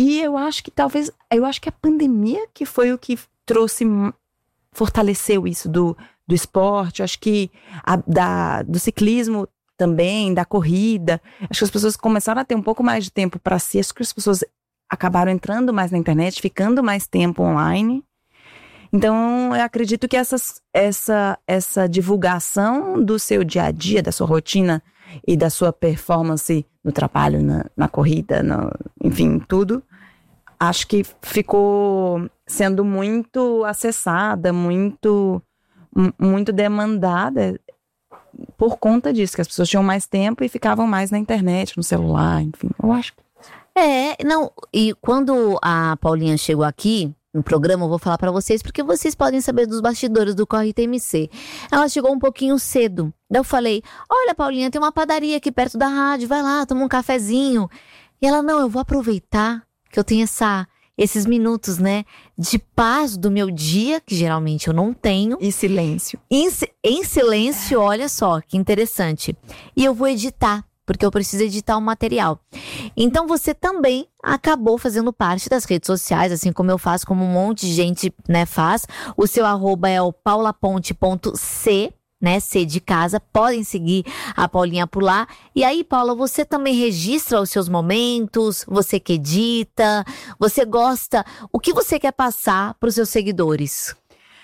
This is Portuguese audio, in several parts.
E eu acho que a pandemia que foi o que fortaleceu isso do esporte. Eu acho que do ciclismo também, da corrida. Acho que as pessoas começaram a ter um pouco mais de tempo para si. Acho que as pessoas acabaram entrando mais na internet, ficando mais tempo online. Então, eu acredito que essa divulgação do seu dia a dia, da sua rotina e da sua performance no trabalho, na corrida, enfim, tudo, acho que ficou sendo muito acessada, muito demandada por conta disso, que as pessoas tinham mais tempo e ficavam mais na internet, no celular, enfim, eu acho. E quando a Paulinha chegou aqui no programa, eu vou falar pra vocês, porque vocês podem saber dos bastidores do Corre TMC. Ela chegou um pouquinho cedo. Daí eu falei, olha, Paulinha, tem uma padaria aqui perto da rádio, vai lá, toma um cafezinho. E ela, não, eu vou aproveitar que eu tenho esses minutos, né, de paz do meu dia, que geralmente eu não tenho. E silêncio. Em silêncio, olha só, que interessante. E eu vou editar, porque eu preciso editar um material. Então você também acabou fazendo parte das redes sociais, assim como eu faço, como um monte de gente, né, faz. O seu @ é o paulaponte.c, né, C de casa. Podem seguir a Paulinha por lá. E aí, Paula, você também registra os seus momentos, você que edita, você gosta. O que você quer passar para os seus seguidores?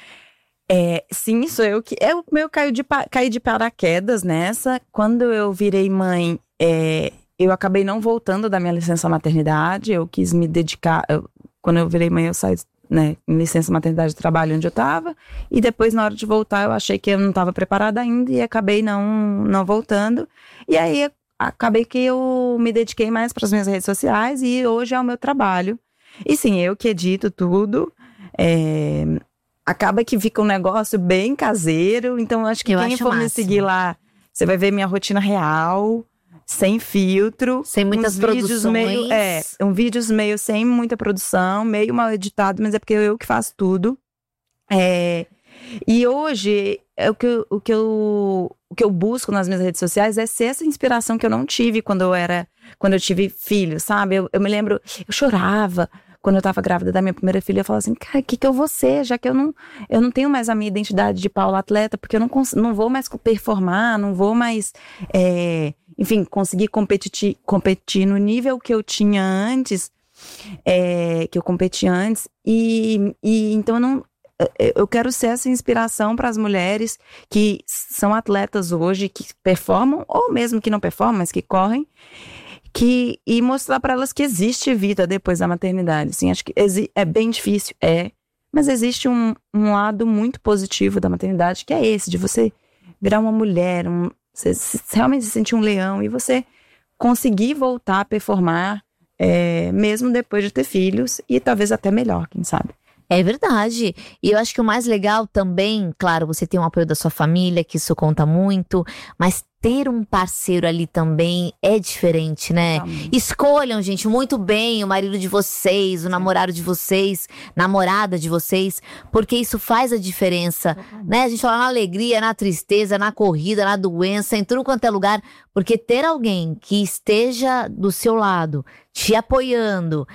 Sim, sou eu que... caí de paraquedas nessa. Quando eu virei mãe, eu acabei não voltando da minha licença maternidade. Eu quis me dedicar... Quando eu virei mãe, eu saí, né, em licença maternidade de trabalho onde eu estava. E depois, na hora de voltar, eu achei que eu não estava preparada ainda e acabei não voltando. E aí, acabei que eu me dediquei mais para as minhas redes sociais e hoje é o meu trabalho. E sim, eu que edito tudo. Acaba que fica um negócio bem caseiro. Então, acho que quem for me seguir lá, você vai ver minha rotina real, sem filtro. Sem muitas produções. Vídeos meio sem muita produção, meio mal editado, mas é porque eu que faço tudo. E hoje, o que eu busco nas minhas redes sociais é ser essa inspiração que eu não tive quando eu tive filho, sabe? Eu me lembro, eu chorava quando eu tava grávida da minha primeira filha. Eu falava assim, cara, o que eu vou ser? Já que eu não tenho mais a minha identidade de Paula atleta, porque eu não vou mais performar, não vou mais, enfim, conseguir competir no nível que eu tinha antes, que eu competi antes. E então eu quero ser essa inspiração para as mulheres que são atletas hoje, que performam, ou mesmo que não performam, mas que correm, e mostrar para elas que existe vida depois da maternidade. Assim, acho que é bem difícil, mas existe um lado muito positivo da maternidade, que é esse, de você virar uma mulher, você realmente se sentir um leão e você conseguir voltar a performar, mesmo depois de ter filhos, e talvez até melhor, quem sabe. É verdade. E eu acho que o mais legal também, claro, você tem o apoio da sua família, que isso conta muito, mas ter um parceiro ali também é diferente, né? Escolham, gente, muito bem o marido de vocês, o namorado de vocês, namorada de vocês, porque isso faz a diferença, né? A gente fala na alegria, na tristeza, na corrida, na doença, em tudo quanto é lugar, porque ter alguém que esteja do seu lado, te apoiando,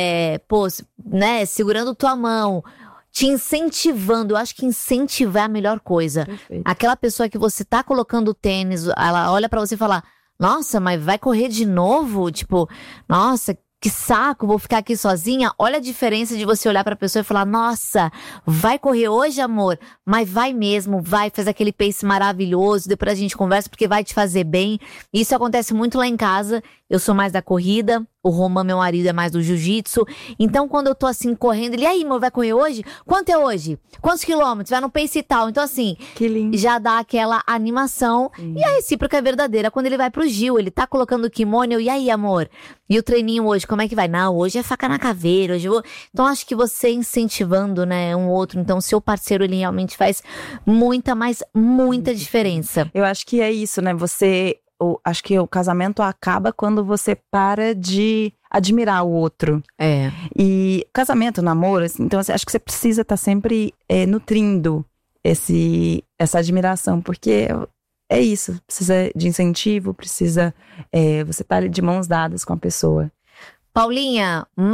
né, segurando tua mão, te incentivando. Eu acho que incentivar é a melhor coisa. Perfeito. Aquela pessoa que você tá colocando o tênis, ela olha pra você e fala, nossa, mas vai correr de novo? Tipo, nossa, que saco, vou ficar aqui sozinha. Olha a diferença de você olhar pra pessoa e falar, nossa, vai correr hoje, amor? Mas vai mesmo, vai, faz aquele pace maravilhoso, depois a gente conversa porque vai te fazer bem. Isso acontece muito lá em casa. Eu sou mais da corrida, o Roman, meu marido, é mais do jiu-jitsu. Então, quando eu tô assim, correndo, ele, e aí, amor, vai correr hoje? Quanto é hoje? Quantos quilômetros? Vai no pace e tal. Então, assim, que lindo. Já dá aquela animação. Sim. E a recíproca é verdadeira. Quando ele vai pro Gil, ele tá colocando o kimono, e aí, amor? E o treininho hoje, como é que vai? Não, hoje é faca na caveira, hoje eu vou... Então, acho que você incentivando, né, um outro. Então, seu parceiro, ele realmente faz muita, mas muita diferença. Eu acho que é isso, né? Acho que o casamento acaba quando você para de admirar o outro. E casamento, namoro, assim, então acho que você precisa estar sempre nutrindo essa admiração, porque é isso, precisa de incentivo, precisa você estar de mãos dadas com a pessoa. Paulinha,